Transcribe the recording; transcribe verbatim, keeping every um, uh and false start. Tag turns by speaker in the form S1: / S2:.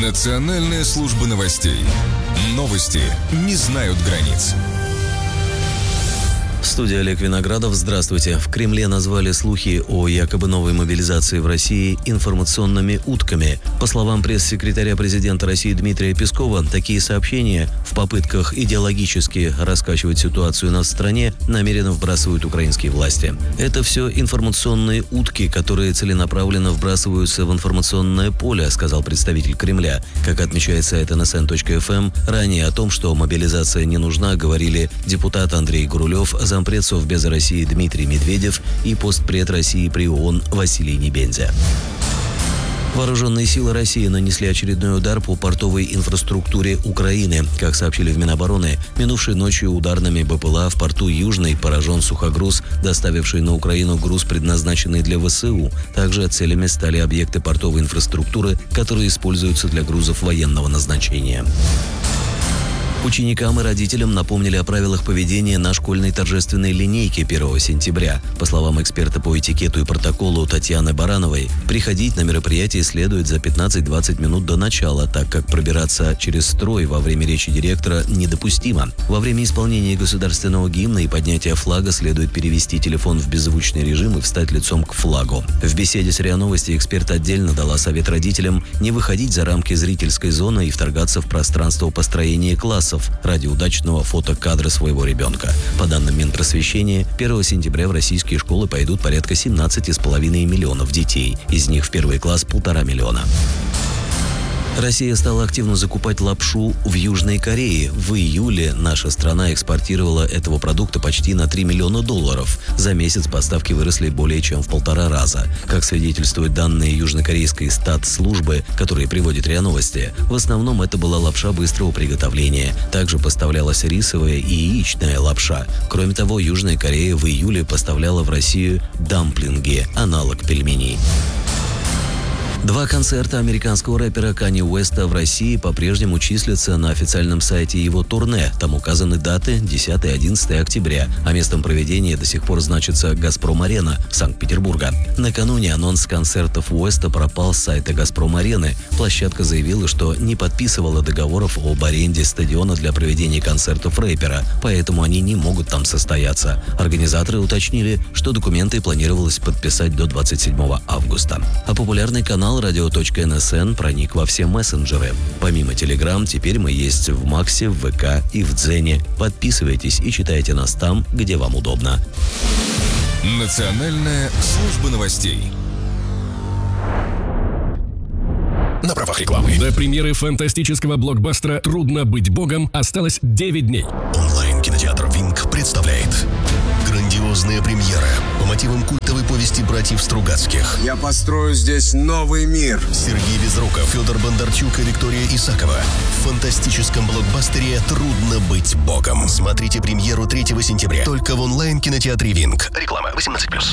S1: Национальная служба новостей. Новости не знают границ.
S2: В студии Олег Виноградов. Здравствуйте. В Кремле назвали слухи о якобы новой мобилизации в России информационными утками. По словам пресс-секретаря президента России Дмитрия Пескова, такие сообщения в попытках идеологически раскачивать ситуацию на стране намеренно вбрасывают украинские власти. Это все информационные утки, которые целенаправленно вбрасываются в информационное поле, сказал представитель Кремля. Как отмечает сайт эн эс эн точка эф эм, ранее о том, что мобилизация не нужна, говорили депутат Андрей Гурулев, зампред Совбеза России Дмитрий Медведев и постпред России при ООН Василий Небензя. Вооруженные силы России нанесли очередной удар по портовой инфраструктуре Украины. Как сообщили в Минобороны, минувшей ночью ударными бэ пэ эл а в порту Южный поражен сухогруз, доставивший на Украину груз, предназначенный для вэ эс у. Также целями стали объекты портовой инфраструктуры, которые используются для грузов военного назначения. Ученикам и родителям напомнили о правилах поведения на школьной торжественной линейке первого сентября. По словам эксперта по этикету и протоколу Татьяны Барановой, приходить на мероприятие следует за пятнадцать-двадцать минут до начала, так как пробираться через строй во время речи директора недопустимо. Во время исполнения государственного гимна и поднятия флага следует перевести телефон в беззвучный режим и встать лицом к флагу. В беседе с РИА Новости эксперт отдельно дала совет родителям не выходить за рамки зрительской зоны и вторгаться в пространство построения классов ради удачного фотокадра своего ребенка. По данным Минпросвещения, первого сентября в российские школы пойдут порядка семнадцать с половиной миллионов детей. Из них в первый класс полтора миллиона. Россия стала активно закупать лапшу в Южной Корее. В июле наша страна экспортировала этого продукта почти на три миллиона долларов. За месяц поставки выросли более чем в полтора раза. Как свидетельствуют данные южнокорейской статслужбы, которые приводят РИА Новости, в основном это была лапша быстрого приготовления. Также поставлялась рисовая и яичная лапша. Кроме того, Южная Корея в июле поставляла в Россию дамплинги, аналог пельменей. Два концерта американского рэпера Канье Уэста в России по-прежнему числятся на официальном сайте его турне. Там указаны даты десятое-одиннадцатое октября, а местом проведения до сих пор значится «Газпром-арена» Санкт-Петербурга. Накануне анонс концертов Уэста пропал с сайта «Газпром-арены». Площадка заявила, что не подписывала договоров об аренде стадиона для проведения концертов рэпера, поэтому они не могут там состояться. Организаторы уточнили, что документы планировалось подписать до двадцать седьмого августа. А популярный канал радио точка эн эс эн проник во все мессенджеры. Помимо Телеграм, теперь мы есть в Максе, в вэ ка и в Дзене. Подписывайтесь и читайте нас там, где вам удобно.
S1: Национальная служба новостей.
S3: На правах рекламы.
S4: До премьеры фантастического блокбастера «Трудно быть богом» осталось девять дней.
S3: Онлайн-кинотеатр «Винк» представляет грандиозная премьера по мотивам культовой повести братьев Стругацких.
S5: Я построю здесь новый мир.
S3: Сергей Безруков, Федор Бондарчук и Виктория Исакова. В фантастическом блокбастере «Трудно быть богом». Смотрите премьеру третьего сентября только в онлайн-кинотеатре «Винк». Реклама восемнадцать плюс.